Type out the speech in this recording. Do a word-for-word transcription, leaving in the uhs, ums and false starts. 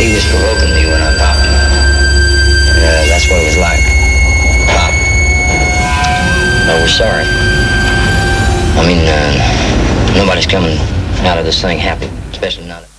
He was provoking me when I popped him. Uh, that's what it was like. Pop. No, we're sorry. I mean, uh, nobody's coming out of this thing happy, especially not...